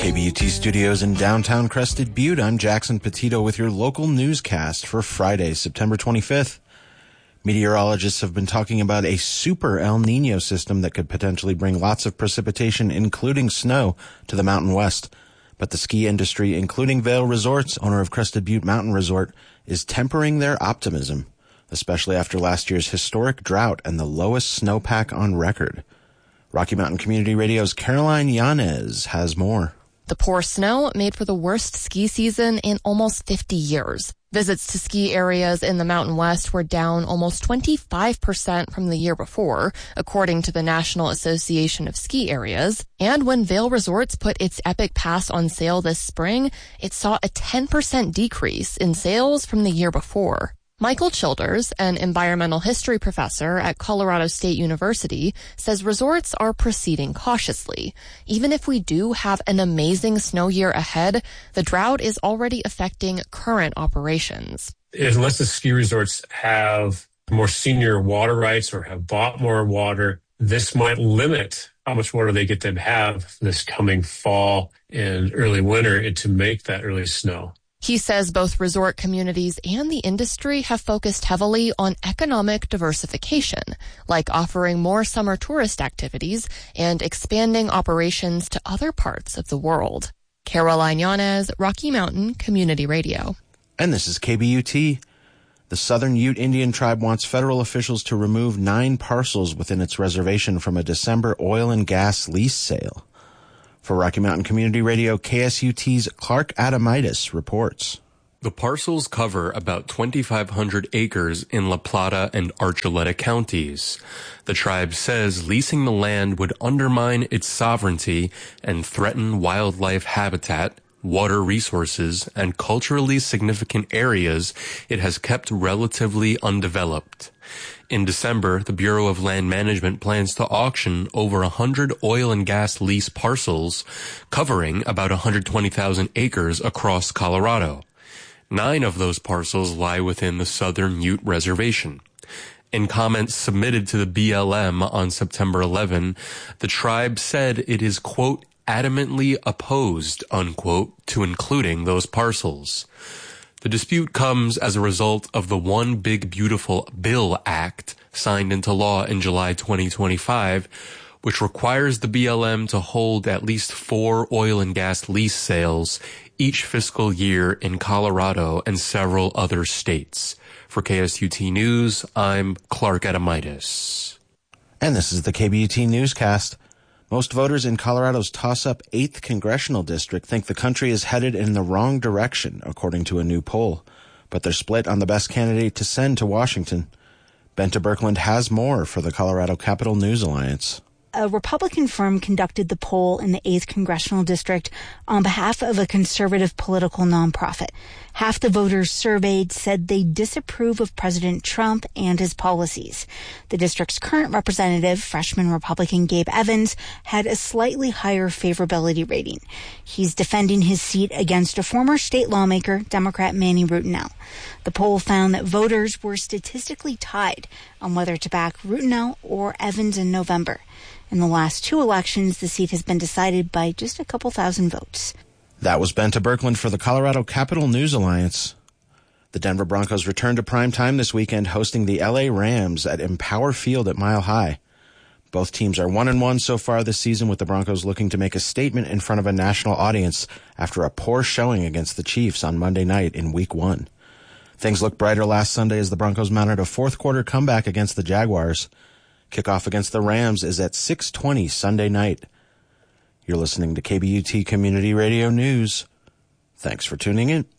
KBUT Studios in downtown Crested Butte, I'm Jackson Petito with your local newscast for Friday, September 25th. Meteorologists have been talking about a super El Nino system that could potentially bring lots of precipitation, including snow, to the Mountain West. But the ski industry, including Vail Resorts, owner of Crested Butte Mountain Resort, is tempering their optimism, especially after last year's historic drought and the lowest snowpack on record. Rocky Mountain Community Radio's Caroline Yanez has more. The poor snow made for the worst ski season in almost 50 years. Visits to ski areas in the Mountain West were down almost 25% from the year before, according to the National Association of Ski Areas. And when Vail Resorts put its Epic Pass on sale this spring, it saw a 10% decrease in sales from the year before. Michael Childers, an environmental history professor at Colorado State University, says resorts are proceeding cautiously. Even if we do have an amazing snow year ahead, the drought is already affecting current operations. Unless the ski resorts have more senior water rights or have bought more water, this might limit how much water they get to have this coming fall and early winter to make that early snow. He says both resort communities and the industry have focused heavily on economic diversification, like offering more summer tourist activities and expanding operations to other parts of the world. Caroline Yanez, Rocky Mountain Community Radio. And this is KBUT. The Southern Ute Indian Tribe wants federal officials to remove 9 parcels within its reservation from a December oil and gas lease sale. For Rocky Mountain Community Radio, KSUT's Clark Adamitis reports. The parcels cover about 2,500 acres in La Plata and Archuleta counties. The tribe says leasing the land would undermine its sovereignty and threaten wildlife habitat, water resources, and culturally significant areas it has kept relatively undeveloped. In December, the Bureau of Land Management plans to auction over 100 oil and gas lease parcels covering about 120,000 acres across Colorado. 9 of those parcels lie within the Southern Ute Reservation. In comments submitted to the BLM on September 11, the tribe said it is, quote, adamantly opposed, unquote, to including those parcels. The dispute comes as a result of the One Big Beautiful Bill Act signed into law in July 2025, which requires the BLM to hold at least 4 oil and gas lease sales each fiscal year in Colorado and several other states. For KSUT News, I'm Clark Adamitis. And this is the KBUT Newscast. Most voters in Colorado's toss-up 8th congressional district think the country is headed in the wrong direction, according to a new poll. But they're split on the best candidate to send to Washington. Benta Birkeland has more for the Colorado Capital News Alliance. A Republican firm conducted the poll in the 8th Congressional District on behalf of a conservative political nonprofit. Half the voters surveyed said they disapprove of President Trump and his policies. The district's current representative, freshman Republican Gabe Evans, had a slightly higher favorability rating. He's defending his seat against a former state lawmaker, Democrat Manny Rutinel. The poll found that voters were statistically tied on whether to back Rutinel or Evans in November. In the last 2 elections, the seat has been decided by just a couple thousand votes. That was Benta Birkeland for the Colorado Capital News Alliance. The Denver Broncos return to prime time this weekend, hosting the LA Rams at Empower Field at Mile High. Both teams are 1-1 so far this season, with the Broncos looking to make a statement in front of a national audience after a poor showing against the Chiefs on Monday night in Week 1. Things looked brighter last Sunday as the Broncos mounted a fourth-quarter comeback against the Jaguars. Kickoff against the Rams is at 6:20 Sunday night. You're listening to KBUT Community Radio News. Thanks for tuning in.